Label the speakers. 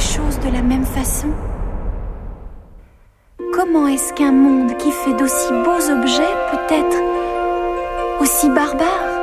Speaker 1: choses de la même façon? Comment est-ce qu'un monde qui fait d'aussi beaux objets peut être aussi barbare?